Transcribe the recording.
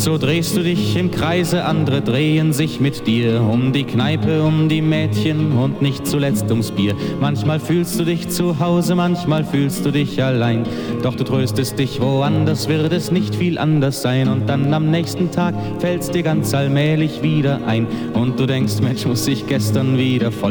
So drehst du dich im Kreise, andere drehen sich mit dir um die Kneipe, um die Mädchen und nicht zuletzt ums Bier. Manchmal fühlst du dich zu Hause, manchmal fühlst du dich allein. Doch du tröstest dich, woanders wird es nicht viel anders sein. Und dann am nächsten Tag fällt's dir ganz allmählich wieder ein. Und du denkst, Mensch, muss ich gestern wieder voll